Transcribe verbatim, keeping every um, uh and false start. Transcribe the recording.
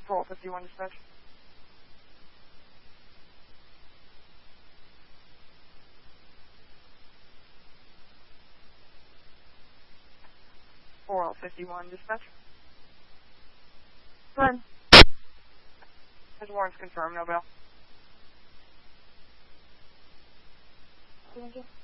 Patrol fifty-one dispatch. four L fifty-one dispatch. Run. His warrants confirmed, no bail. Thank you.